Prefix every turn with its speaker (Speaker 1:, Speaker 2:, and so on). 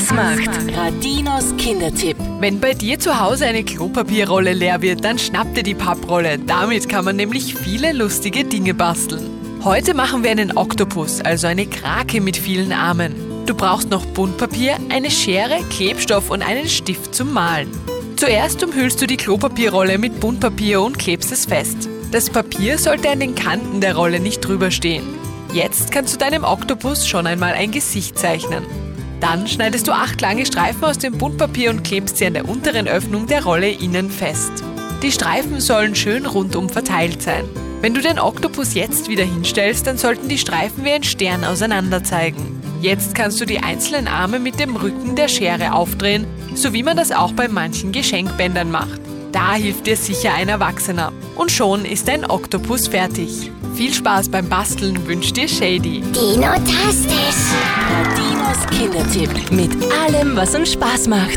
Speaker 1: Spaß macht. Radinos Kindertipp.
Speaker 2: Wenn bei dir zu Hause eine Klopapierrolle leer wird, dann schnapp dir die Papprolle. Damit kann man nämlich viele lustige Dinge basteln. Heute machen wir einen Oktopus, also eine Krake mit vielen Armen. Du brauchst noch Buntpapier, eine Schere, Klebstoff und einen Stift zum Malen. Zuerst umhüllst du die Klopapierrolle mit Buntpapier und klebst es fest. Das Papier sollte an den Kanten der Rolle nicht drüber stehen. Jetzt kannst du deinem Oktopus schon einmal ein Gesicht zeichnen. Dann schneidest du 8 lange Streifen aus dem Buntpapier und klebst sie an der unteren Öffnung der Rolle innen fest. Die Streifen sollen schön rundum verteilt sein. Wenn du den Oktopus jetzt wieder hinstellst, dann sollten die Streifen wie ein Stern auseinander zeigen. Jetzt kannst du die einzelnen Arme mit dem Rücken der Schere aufdrehen, so wie man das auch bei manchen Geschenkbändern macht. Da hilft dir sicher ein Erwachsener. Und schon ist dein Oktopus fertig. Viel Spaß beim Basteln wünscht dir Shady.
Speaker 1: Dino-tastisch. Radinos Kindertipp. Mit allem, was uns Spaß macht.